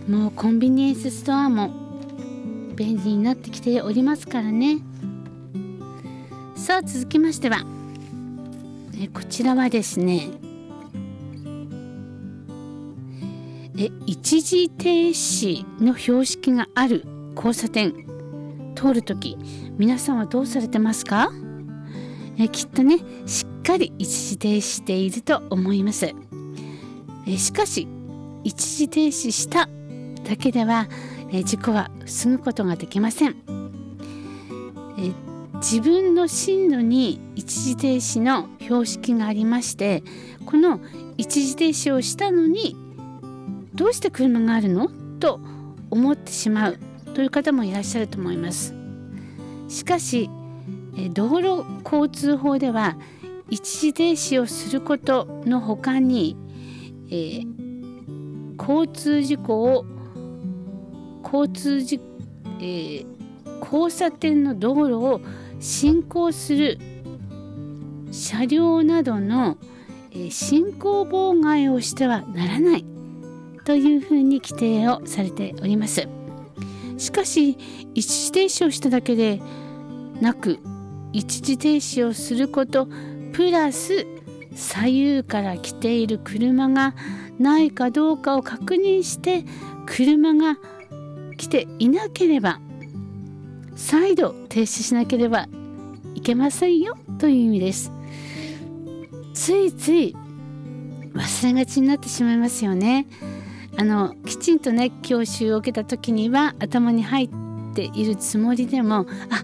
もうコンビニエンスストアも便利になってきておりますからね。さあ続きましては、こちらはですね、一時停止の標識がある交差点通るとき、皆さんはどうされてますか？きっとね、しっかり一時停止していると思います。しかし一時停止しただけでは、事故は防ぐことができません。自分の進路に一時停止の標識がありまして、この一時停止をしたのにどうして車があるのと思ってしまうという方もいらっしゃると思います。しかし道路交通法では一時停止をすることの他に、交差点の道路を進行する車両などの、進行妨害をしてはならないというふうに規定をされております。しかし一時停止をしただけでなく、一時停止をすることプラス左右から来ている車がないかどうかを確認して、車が来ていなければ再度停止しなければいけませんよという意味です。ついつい忘れがちになってしまいますよね。きちんとね、教習を受けた時には頭に入っているつもりでも、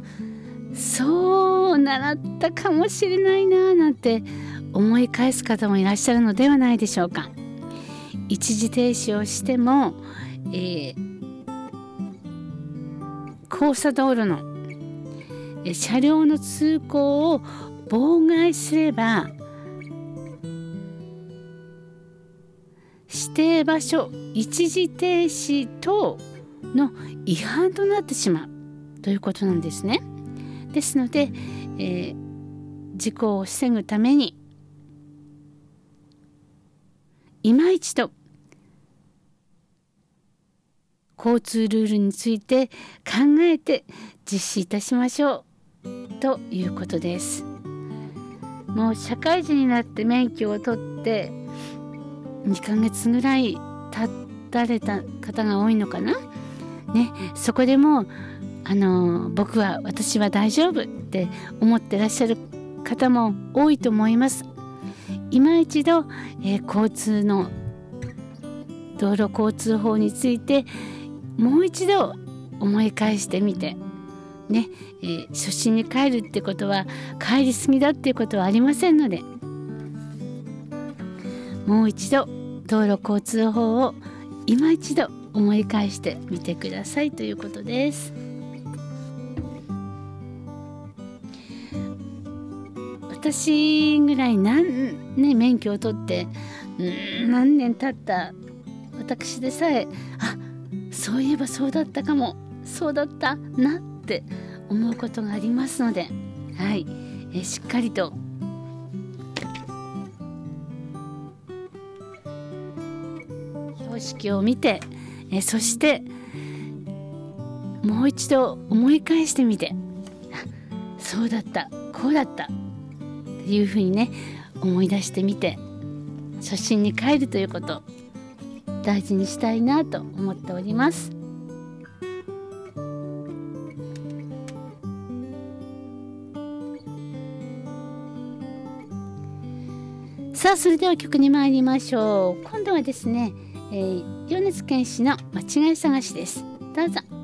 そう習ったかもしれないななんて思い返す方もいらっしゃるのではないでしょうか。一時停止をしても、交差道路の車両の通行を妨害すれば、指定場所一時停止等の違反となってしまうということなんですね。ですので、事故を防ぐために今一度交通ルールについて考えて実施いたしましょうということです。もう社会人になって免許を取って2ヶ月ぐらい経たれた方が多いのかな、ね、そこでも私は大丈夫って思ってらっしゃる方も多いと思います。今一度、道路交通法についてもう一度思い返してみてね、初心に帰るってことは帰りすぎだっていうことはありませんので、もう一度道路交通法を今一度思い返してみてくださいということです。私ぐらい免許を取って何年経った私でさえ、そういえばそうだったかも、そうだったなって思うことがありますので、しっかりと標識を見て、そしてもう一度思い返してみて、そうだった、こうだったっていうふうにね、思い出してみて初心に帰るということ大事にしたいなと思っております。さあそれでは曲に参りましょう。今度はですね、米津玄師の間違い探しです。どうぞ。